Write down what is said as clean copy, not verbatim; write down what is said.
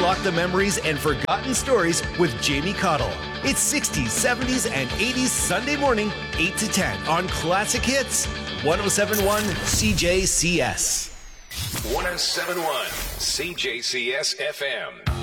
unlock the memories and forgotten stories with Jamie Cottle. It's 60s, 70s, and 80s Sunday morning, 8 to 10 on Classic Hits, 107.1 CJCS. 107.1 CJCS FM.